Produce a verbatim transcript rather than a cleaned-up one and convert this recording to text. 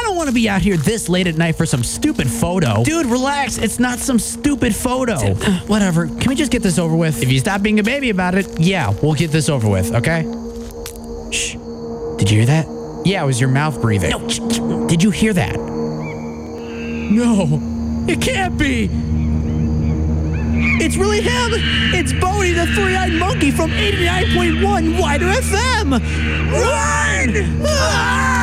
don't want to be out here this late at night for some stupid photo. Dude, relax. It's not some stupid photo. Whatever. Can we just get this over with? If you stop being a baby about it, yeah, we'll get this over with, okay? Shh. Did you hear that? Yeah, it was your mouth breathing. No. Sh- sh- Did you hear that? No. It can't be. It's really him. It's Bodie, the three-eyed monkey from eighty-nine point one Wider F M. Run! Ah!